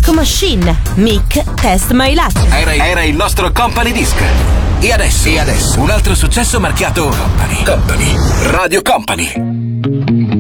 Disco Machine, Mick, Test My Luck. Era il nostro Company Disc. E adesso un altro successo marchiato Company. Radio Company.